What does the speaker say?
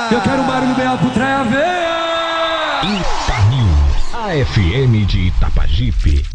Eu quero um barulho bem alto pra ver. Itanews, a FM de Itapajipe.